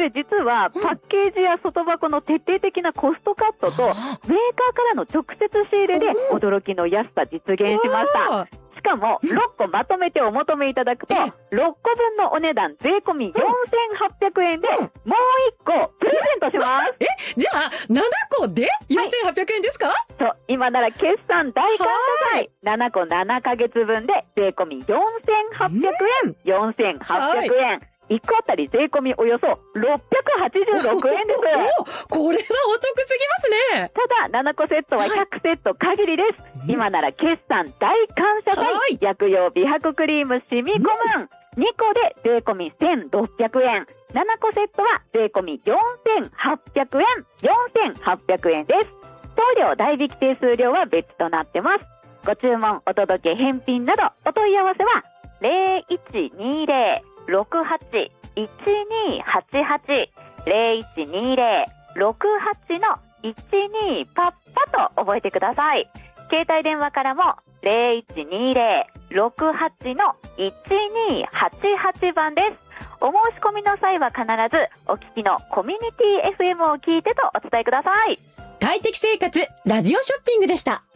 れ実はパッケージや外箱の徹底的なコストカットと、メーカーからの直接仕入れで驚きの安さ実現しました。しかも6個まとめてお求めいただくと、6個分のお値段税込み4800円で、もう1個プレゼントします。 じゃあ7個で4800円ですか？ そう、今なら決算大感謝祭、7個7ヶ月分で税込み4800円、4800円。1個あたり税込みおよそ686円です。 これはお得すぎますね。 ただ7個セットは100セット限りです。今なら決算大感謝祭、薬用美白クリームシミコムン、2個で税込み1600円、7個セットは税込み4800円、4800円です。送料代引き手数料は別となってます。ご注文、お届け、返品などお問い合わせは0120-68-1288 0120-68-12パッパと覚えてください。携帯電話からも0120-68-1288番です。お申し込みの際は必ずお聞きのコミュニティ FM を聞いてとお伝えください。 快適生活ラジオショッピングでした。